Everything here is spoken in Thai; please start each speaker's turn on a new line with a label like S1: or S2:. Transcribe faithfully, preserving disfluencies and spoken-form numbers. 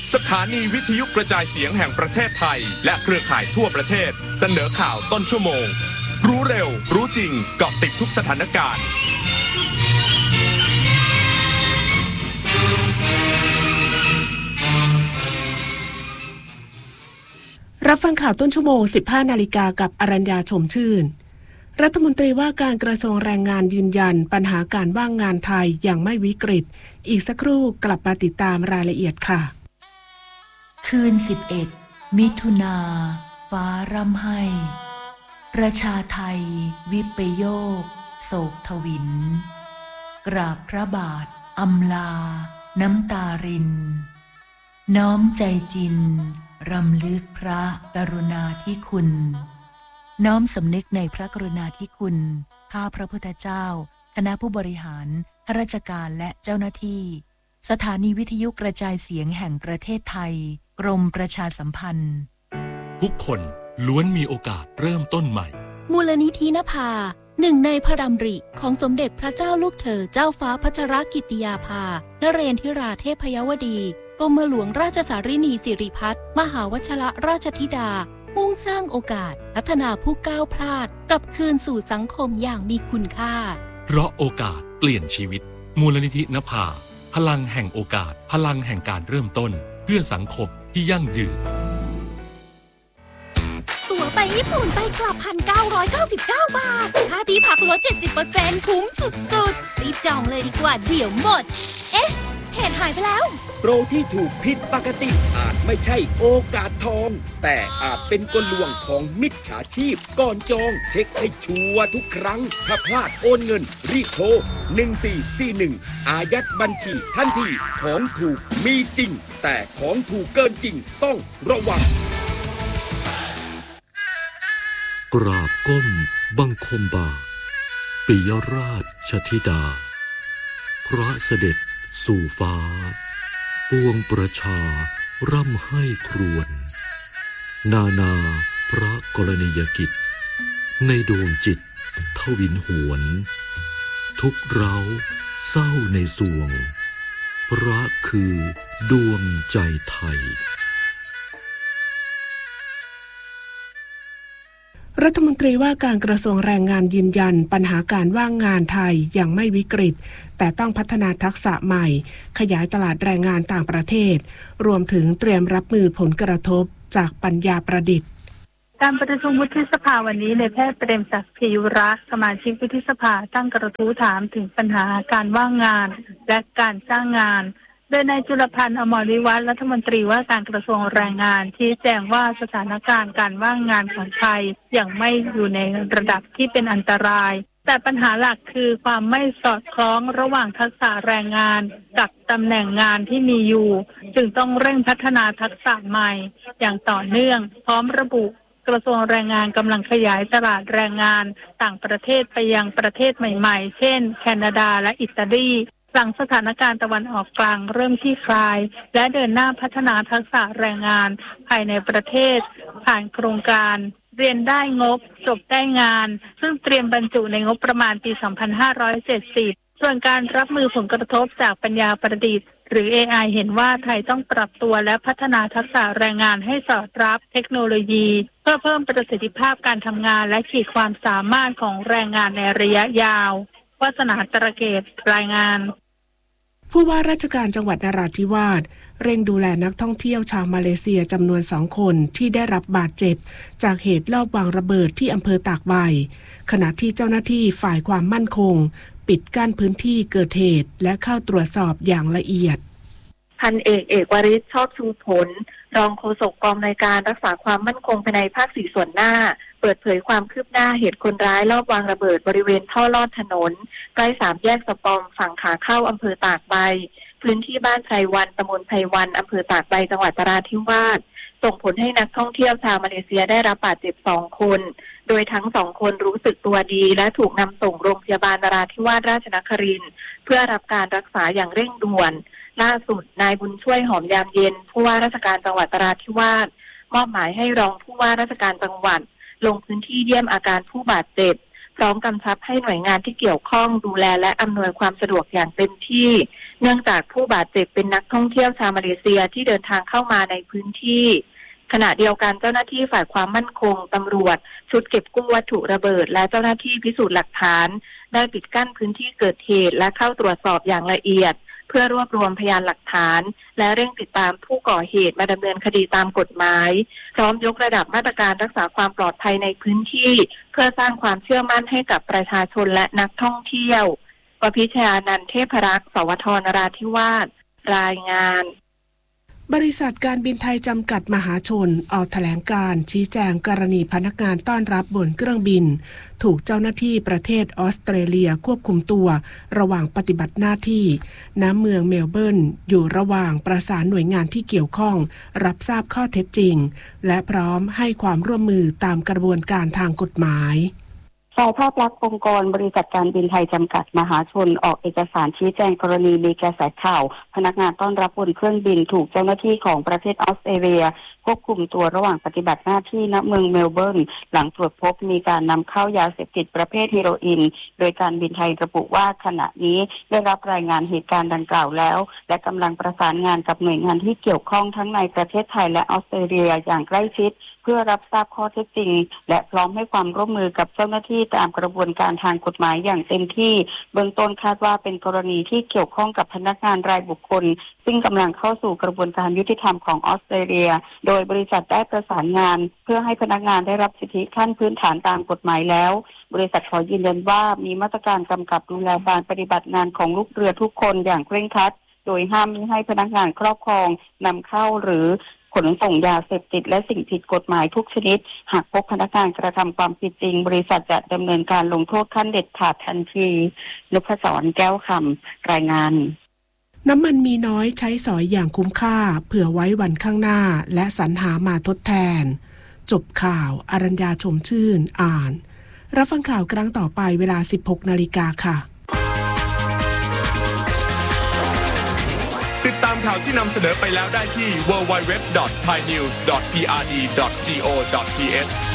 S1: สถานีวิทยุกระจายเสียงแห่งประเทศไทยและเครือข่ายทั่วประเทศเสนอข่าวต้นชั่วโมงรู้เร็วรู้จริงเกาะติดทุกสถานการณ์
S2: รับฟังข่าวต้นชั่วโมง สิบห้านาฬิกากับอรัญญาชมชื่นรัฐมนตรีว่าการกระทรวงแรงงานยืนยันปัญหาการว่างงานไทยยังไม่วิกฤตอีกสักครู่กลับมาติดตามรายละเอียดค่ะ
S3: คืนสิบเอ็ดมิถุนาฟ้าร่ำไห้ประชาไทยวิปโยคโศกทวินกราบพระบาทอำลาน้ำตารินน้อมใจจินรำลึกพระกรุณาธิคุณน้อมสำนึกในพระกรุณาธิคุณข้าพระพุทธเจ้าคณะผู้บริหารข้าราชการและเจ้าหน้าที่สถานีวิทยุกระจายเสียงแห่งประเทศไทยกรมประชาสัมพันธ์
S4: ทุกคนล้วนมีโอกาสเริ่มต้นใหม่
S5: มูลนิธินภาหนึ่งในพระดำริของสมเด็จพระเจ้าลูกเธอเจ้าฟ้าพัชรกิติยาภานเรนทิราเทพยวดีกรมหลวงราชสารินีสิริพัฒน์มหาวชิรราชธิดามุ่งสร้างโอกาสพัฒนาผู้ก้าวพลาดกลับคืนสู่สังคมอย่างมีคุณค่า
S4: เพราะโอกาสเปลี่ยนชีวิตมูลนิธินภาพลังแห่งโอกาสพลังแห่งการเริ่มต้นเพื่อสังคมที่ยั่งยืน
S5: ตั๋วไปญี่ปุ่นไปกลับ หนึ่งพันเก้าร้อยเก้าสิบเก้า บาทค่าที่พักลด เจ็ดสิบเปอร์เซ็นต์ คุ้มสุดๆรีบจองเลยดีกว่าเดี๋ยวหมดเอ๊ะเหตุหายไปแล้ว
S6: โปรที่ถูกผิดปกติอาจไม่ใช่โอกาสทองแต่อาจเป็นกลลวงของมิจฉาชีพก่อนจองเช็คให้ชัวร์ทุกครั้งถ้าพลาดโอนเงินรีบโทรหนึ่งสี่สี่หนึ่งอายัดบัญชีทันทีของถูกมีจริงแต่ของถูกเกินจริงต้องระวัง
S7: กราบก้มบังคมบาทปิยราชธิดาพระเสด็จสู่ฟ้าปวงประชาร่ำไห้ครวญนานาพระกรณียกิจในดวงจิตทวินหวนทุกเร้าเศร้าในสวงพระคือดวงใจไทย
S2: รัฐมนตรีว่าการกระทรวงแรงงานยืนยันปัญหาการว่างงานไทยยังไม่วิกฤตแต่ต้องพัฒนาทักษะใหม่ขยายตลาดแรงงานต่างประเทศรวมถึงเตรียมรับมือผลกระทบจากปัญญาประดิษฐ์
S8: การประชุมวุฒิสภาวันนี้ในแพทย์เปรมศักดิ์ พิยุระสมาชิกวุฒิสภาตั้งกระทู้ถามถึงปัญหาการว่างงานและการจ้างงานโดยนายจุลพันธ์อมรวิวัฒน์รัฐมนตรีว่าการกระทรวงแรงงานชี้แจงว่าสถานการณ์การว่างงานของไทยยังไม่อยู่ในระดับที่เป็นอันตรายแต่ปัญหาหลักคือความไม่สอดคล้องระหว่างทักษะแรงงานกับตำแหน่งงานที่มีอยู่จึงต้องเร่งพัฒนาทักษะใหม่อย่างต่อเนื่องพร้อมระบุกระทรวงแรงงานกำลังขยายตลาดแรงงานต่างประเทศไปยังประเทศใหม่ๆเช่นแคนาดาและอิตาลีหลังสถานการณ์ตะวันออกกลางเริ่มคลี่คลายและเดินหน้าพัฒนาทักษะแรงงานภายในประเทศผ่านโครงการเรียนได้งบจบได้งานซึ่งเตรียมบรรจุในงบประมาณปี สองพันห้าร้อยเจ็ดสิบ ส่วนการรับมือผลกระทบจากปัญญาประดิษฐ์หรือ เอ ไอ เห็นว่าไทยต้องปรับตัวและพัฒนาทักษะแรงงานให้สอดรับเทคโนโลยีเพื่อเพิ่มประสิทธิภาพการทำงานและขีดความสามารถของแรงงานในระยะยาววาสนาตระเกตรายงาน
S2: ผู้ว่าราชการจังหวัดนราธิวาสเร่งดูแลนักท่องเที่ยวชาวมาเลเซียจำนวนสองคนที่ได้รับบาดเจ็บจากเหตุลอบวางระเบิดที่อำเภอตากใบขณะที่เจ้าหน้าที่ฝ่ายความมั่นคงปิดกั้นพื้นที่เกิดเหตุและเข้าตรวจสอบอย่างละเอียด
S9: พันเอกเอกวริศชอบชูผลรองโฆษกกองในการรักษาความมั่นคงภายในภาคสี่ส่วนหน้าเปิดเผยความคืบหน้าเหตุคนร้ายลอบวางระเบิดบริเวณท่อลอดถนนใกล้สามแยกสปอมฝั่งขาเข้าอำเภอตากใบพื้นที่บ้านไพรวันตำบลไพรวันอำเภอตากใบจังหวัดนราธิวาสส่งผลให้นักท่องเที่ยวชาวมาเลเซียได้รับบาดเจ็บสองคนโดยทั้งสองคนรู้สึกตัวดีและถูกนำส่งโรงพยาบาลนราธิวาสราชนครินทร์เพื่อรับการรักษาอย่างเร่งด่วนล่าสุดนายบุญช่วยหอมยามเย็นผู้ว่าราชการจังหวัดนราธิวาสมอบหมายให้รองผู้ว่าราชการจังหวัดลงพื้นที่เยี่ยมอาการผู้บาดเจ็บพร้อมกำชับให้หน่วยงานที่เกี่ยวข้องดูแลและอำนวยความสะดวกอย่างเต็มที่เนื่องจากผู้บาดเจ็บเป็นนักท่องเที่ยวชาวมาเลเซียที่เดินทางเข้ามาในพื้นที่ขณะเดียวกันเจ้าหน้าที่ฝ่ายความมั่นคงตำรวจชุดเก็บกู้วัตถุระเบิดและเจ้าหน้าที่พิสูจน์หลักฐานได้ปิดกั้นพื้นที่เกิดเหตุและเข้าตรวจสอบอย่างละเอียดเพื่อรวบรวมพยานหลักฐานและเร่งติดตามผู้ก่อเหตุมาดำเนินคดีตามกฎหมายพร้อมยกระดับมาตรการรักษาความปลอดภัยในพื้นที่เพื่อสร้างความเชื่อมั่นให้กับประชาชนและนักท่องเที่ยวปพิชญานันท์เทพรักษ์สวท นราธิวาสรายงาน
S2: บริษัทการบินไทยจำกัดมหาชนออกแถลงการชี้แจงกรณีพนักงานต้อนรับบนเครื่องบินถูกเจ้าหน้าที่ประเทศออสเตรเลียควบคุมตัวระหว่างปฏิบัติหน้าที่ณเมืองเมลเบิร์นอยู่ระหว่างประสานหน่วยงานที่เกี่ยวข้องรับทราบข้อเท็จจริงและพร้อมให้ความร่วมมือตามกระบวนการทางกฎหมาย
S10: ฝ่ายภาพลักษณ์องค์กรบริษัทการบินไทยจำกัดมหาชนออกเอกสารชี้แจงกรณีมีกระแสข่าวพนักงานต้อนรับบนเครื่องบินถูกเจ้าหน้าที่ของประเทศออสเตรเลียควบคุมตัวระหว่างปฏิบัติหน้าที่ณเมืองเมลเบิร์นหลังตรวจพบมีการนำเข้ายาเสพติดประเภทเฮโรอีนโดยการบินไทยระบุว่าขณะนี้ได้รับรายงานเหตุการณ์ดังกล่าวแล้วและกำลังประสานงานกับหน่วยงานที่เกี่ยวข้องทั้งในประเทศไทยและออสเตรเลียอย่างใกล้ชิดเพื่อรับทราบข้อเท็จจริงและพร้อมให้ความร่วมมือกับเจ้าหน้าที่ตามกระบวนการทางกฎหมายอย่างเต็มที่เบื้องต้นคาดว่าเป็นกรณีที่เกี่ยวข้องกับพนักงานรายบุคคลซึ่งกำลังเข้าสู่กระบวนการยุติธรรมของออสเตรเลียโดยบริษัทได้ประสานงานเพื่อให้พนักงานได้รับสิทธิขั้นพื้นฐานตามกฎหมายแล้วบริษัทขอยืนยันว่ามีมาตรการกำกับดูแลการปฏิบัติงานของลูกเรือทุกคนอย่างเคร่งครัดโดยห้ามมิให้พนักงานครอบครองนำเข้าหรือขนส่งยาเสพติดและสิ่งผิดกฎหมายทุกชนิดหากพบพนักงานกระทำความผิดจริงบริษัทจะดำเนินการลงโทษขั้นเด็ดขาดทันทีนพศรแก้วคำรายงาน
S2: น้ำมันมีน้อยใช้สอยอย่างคุ้มค่าเผื่อไว้วันข้างหน้าและสรรหามาทดแทนจบข่าวอรัญญาชมชื่นอ่านรับฟังข่าวครั้งต่อไปเวลา สิบหกนาฬิกา นค่ะ
S1: ติดตามข่าวที่นำเสนอไปแล้วได้ที่ ดับเบิลยู ดับเบิลยู ดับเบิลยู ดอท ไทยนิวส์ ดอท พี อาร์ ดี ดอท จี โอ ดอท ที เอช